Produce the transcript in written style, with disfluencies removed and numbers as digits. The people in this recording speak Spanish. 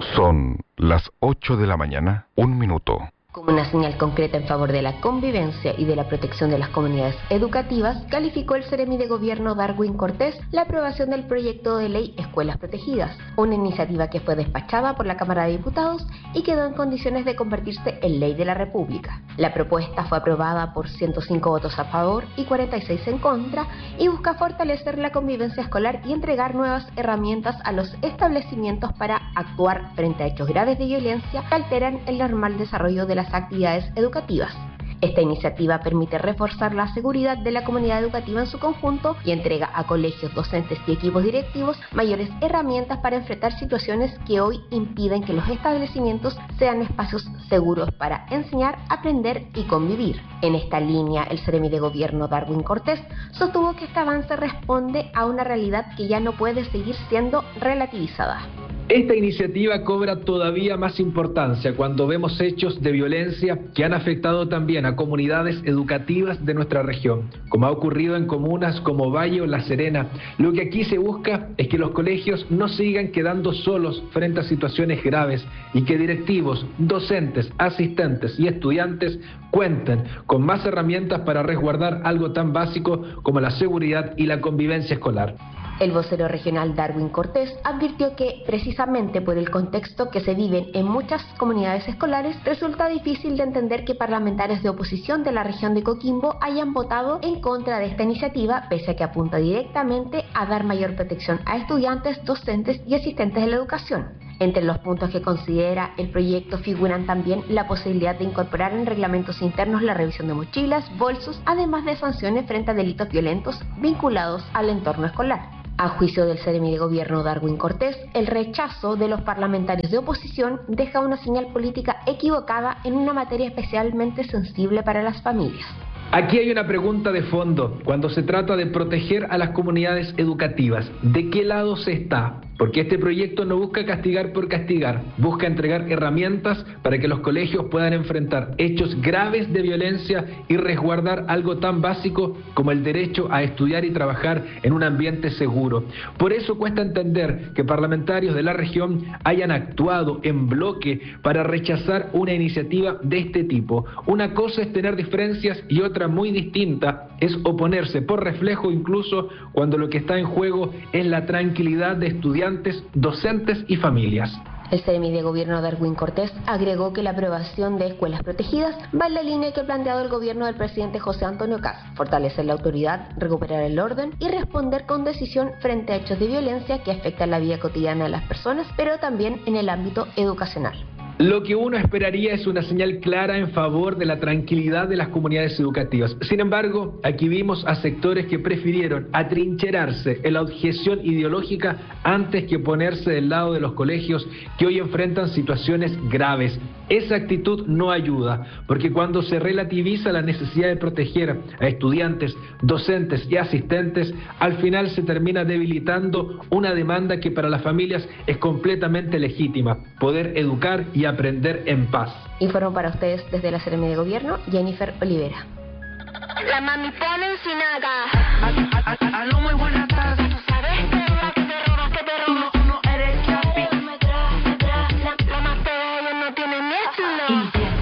Son las 8 de la mañana, 1 minuto. Como una señal concreta en favor de la convivencia y de la protección de las comunidades educativas, calificó el Seremi de Gobierno Darwin Cortés la aprobación del proyecto de ley Escuelas Protegidas, una iniciativa que fue despachada por la Cámara de Diputados y quedó en condiciones de convertirse en ley de la República. La propuesta fue aprobada por 105 votos a favor y 46 en contra y busca fortalecer la convivencia escolar y entregar nuevas herramientas a los establecimientos para actuar frente a hechos graves de violencia que alteran el normal desarrollo de las actividades educativas. Esta iniciativa permite reforzar la seguridad de la comunidad educativa en su conjunto y entrega a colegios, docentes y equipos directivos mayores herramientas para enfrentar situaciones que hoy impiden que los establecimientos sean espacios seguros para enseñar, aprender y convivir. En esta línea, el Seremi de Gobierno Darwin Cortés sostuvo que este avance responde a una realidad que ya no puede seguir siendo relativizada. Esta iniciativa cobra todavía más importancia cuando vemos hechos de violencia que han afectado también a comunidades educativas de nuestra región, como ha ocurrido en comunas como Valle o La Serena. Lo que aquí se busca es que los colegios no sigan quedando solos frente a situaciones graves y que directivos, docentes, asistentes y estudiantes cuenten con más herramientas para resguardar algo tan básico como la seguridad y la convivencia escolar. El vocero regional Darwin Cortés advirtió que, precisamente por el contexto que se vive en muchas comunidades escolares, resulta difícil de entender que parlamentarios de oposición de la región de Coquimbo hayan votado en contra de esta iniciativa, pese a que apunta directamente a dar mayor protección a estudiantes, docentes y asistentes de la educación. Entre los puntos que considera el proyecto figuran también la posibilidad de incorporar en reglamentos internos la revisión de mochilas, bolsos, además de sanciones frente a delitos violentos vinculados al entorno escolar. A juicio del Seremi de Gobierno Darwin Cortés, el rechazo de los parlamentarios de oposición deja una señal política equivocada en una materia especialmente sensible para las familias. Aquí hay una pregunta de fondo cuando se trata de proteger a las comunidades educativas. ¿De qué lado se está? Porque este proyecto no busca castigar por castigar, busca entregar herramientas para que los colegios puedan enfrentar hechos graves de violencia y resguardar algo tan básico como el derecho a estudiar y trabajar en un ambiente seguro. Por eso cuesta entender que parlamentarios de la región hayan actuado en bloque para rechazar una iniciativa de este tipo. Una cosa es tener diferencias y otra muy distinta es oponerse por reflejo, incluso cuando lo que está en juego es la tranquilidad de estudiantes, docentes y familias. El Seremi de Gobierno Darwin Cortés agregó que la aprobación de escuelas protegidas va en la línea que ha planteado el gobierno del presidente José Antonio Kast: fortalecer la autoridad, recuperar el orden y responder con decisión frente a hechos de violencia que afectan la vida cotidiana de las personas, pero también en el ámbito educacional. Lo que uno esperaría es una señal clara en favor de la tranquilidad de las comunidades educativas. Sin embargo, aquí vimos a sectores que prefirieron atrincherarse en la objeción ideológica antes que ponerse del lado de los colegios que hoy enfrentan situaciones graves. Esa actitud no ayuda, porque cuando se relativiza la necesidad de proteger a estudiantes, docentes y asistentes, al final se termina debilitando una demanda que para las familias es completamente legítima: poder educar y aprender en paz. Informó para ustedes desde la Seremi de Gobierno, Jennifer Olivera. La mami pone sin nada. Aló, muy buenas